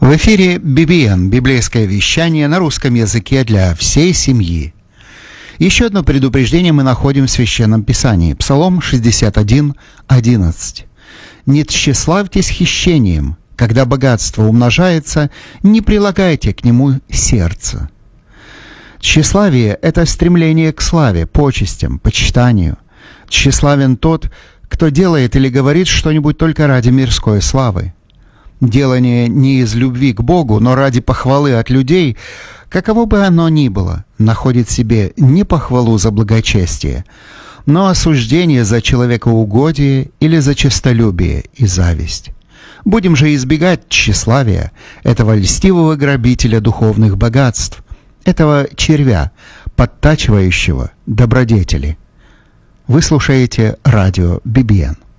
В эфире BBN, библейское вещание на русском языке для всей семьи. Еще одно предупреждение мы находим в Священном Писании. Псалом 61:11. «Не тщеславьтесь хищением, когда богатство умножается, не прилагайте к нему сердце». Тщеславие – это стремление к славе, почестям, почитанию. Тщеславен тот, кто делает или говорит что-нибудь только ради мирской славы. Делание не из любви к Богу, но ради похвалы от людей, каково бы оно ни было, находит в себе не похвалу за благочестие, но осуждение за человекоугодие или за честолюбие и зависть. Будем же избегать тщеславия, этого льстивого грабителя духовных богатств, этого червя, подтачивающего добродетели. Вы слушаете радио BBN.